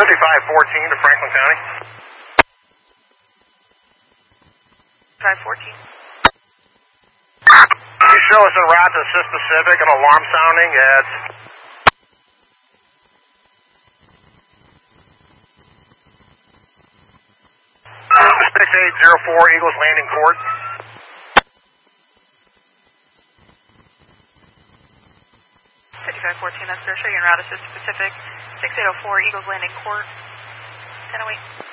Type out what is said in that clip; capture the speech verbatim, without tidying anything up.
fifty-five fourteen to Franklin County. five fourteen. You show us en route to Assist Pacific, an alarm sounding at six eight zero four Eagles Landing Court. fifty-five fourteen, that's there. Show you en route Assist Pacific, six eight zero four Eagles Landing Court. ten oh eight.